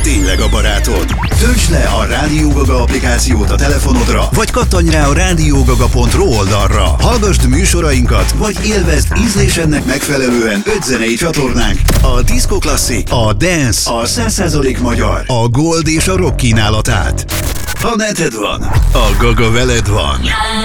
tényleg a barátod. Töltsd le a Rádió Gaga applikációt a telefonodra, vagy kattanj rá a radiogaga.ru oldalra. Hallgasd műsorainkat, vagy élvezd ízlésednek megfelelően 5 zenei csatornánk: a Disco Classic, a Dance, a 100% magyar, a Gold és a Rock kínálatát. Ha neted van, a Gaga veled van.